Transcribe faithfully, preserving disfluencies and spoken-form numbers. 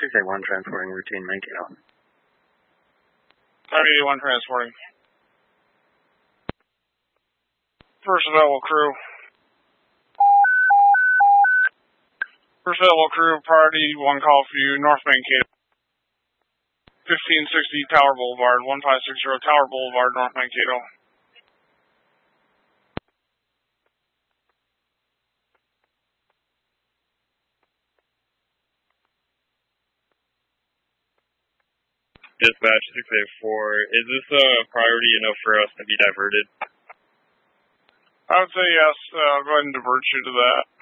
six eight one transporting routine Mankato. five eighty-one transporting. First available crew. First available crew, priority one call for you, North Mankato. fifteen sixty Tower Boulevard, one five six zero Tower Boulevard, North Mankato. Dispatch six eight four, is this a priority enough for us to be diverted? I would say yes. Uh, I'll go ahead and divert you to that.